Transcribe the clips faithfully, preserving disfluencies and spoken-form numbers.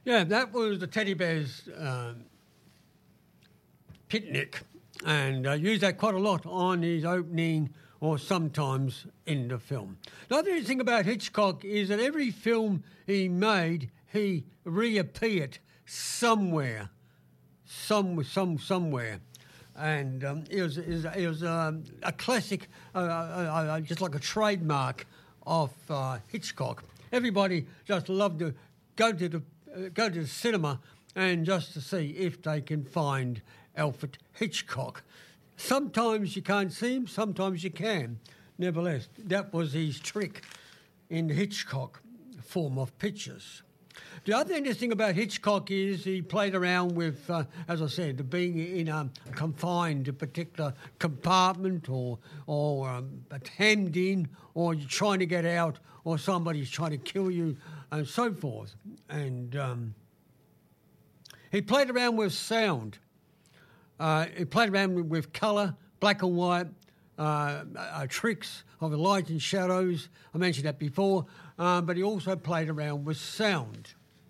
Yeah, that was the Teddy Bear's um, picnic, and uh, used that quite a lot on his opening or sometimes in the film. The other thing about Hitchcock is that every film he made, he reappeared somewhere, some, some, somewhere. And um, it was, it was, it was um, a classic, uh, uh, uh, just like a trademark of uh, Hitchcock. Everybody just loved to go to the uh, go to the cinema and just to see if they can find Alfred Hitchcock. Sometimes you can't see him, sometimes you can. Nevertheless, that was his trick in the Hitchcock form of pictures. The other interesting about Hitchcock is he played around with, uh, as I said, being in a confined a particular compartment or or um, hemmed in, or you're trying to get out, or somebody's trying to kill you, and so forth. And um, he played around with sound. Uh, he played around with colour, black and white, uh, uh, tricks of the light and shadows. I mentioned that before. Uh, but he also played around with sound.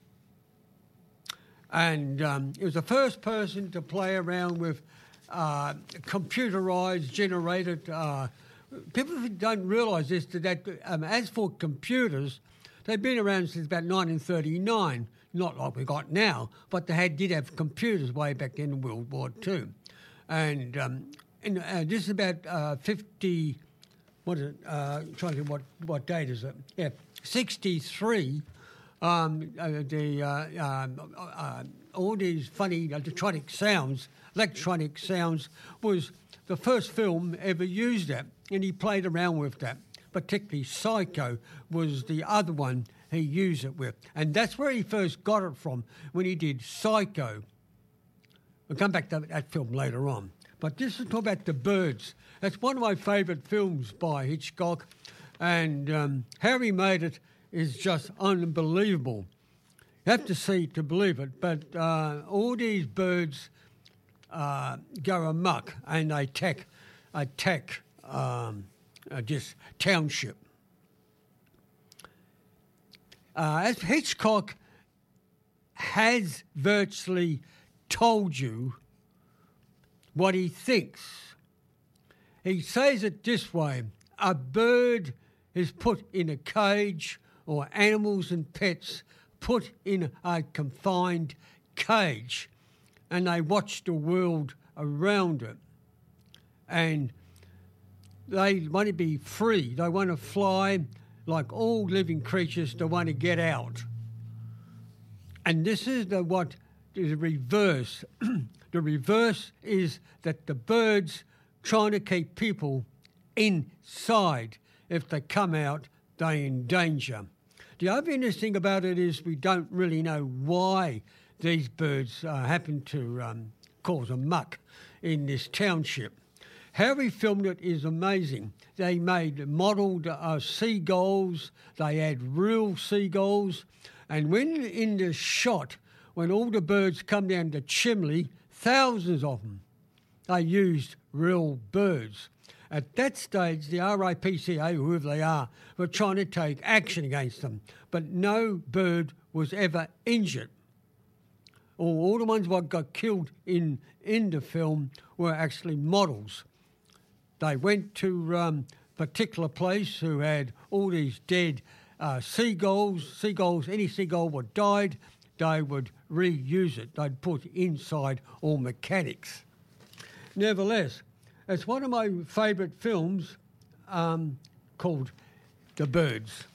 And um, he was the first person to play around with uh, computerised, generated... Uh, people don't realise this, that um, as for computers, they've been around since about nineteen thirty-nine, not like we got now, but they had, did have computers way back then in World War Two. And, um, and uh, this is about uh, fifty... What is it? Uh, trying to think what, what date is it? Yeah, sixty-three. Um, uh, the uh, um, uh, all these funny electronic sounds, electronic sounds, was the first film ever used that, and he played around with that. Particularly Psycho was the other one he used it with, and that's where he first got it from when he did Psycho. We'll come back to that film later on. But this is talk about The Birds. That's one of my favourite films by Hitchcock, and um, how he made it is just unbelievable. You have to see to believe it, but uh, all these birds uh, go amok and they attack, attack um, uh, this township. Uh, as Hitchcock has virtually told you what he thinks. He says it this way: a bird is put in a cage, or animals and pets put in a confined cage, and they watch the world around it. And they want to be free. They want to fly like all living creatures. They want to get out. And this is the what is the reverse. The reverse is that the birds trying to keep people inside. If they come out, they're in danger. The other interesting about it is we don't really know why these birds uh, happen to um, cause a muck in this township. How he filmed it is amazing. They made modelled uh, seagulls. They had real seagulls. And when in the shot, when all the birds come down the chimney, thousands of them, they used real birds. At that stage, the R A P C A, whoever they are, were trying to take action against them. But no bird was ever injured. All, all the ones that got killed in, in the film were actually models. They went to um, a particular place who had all these dead uh, seagulls. Seagulls, any seagull that died, they would reuse it. They'd put inside all mechanics. Nevertheless, it's one of my favourite films um, called The Birds.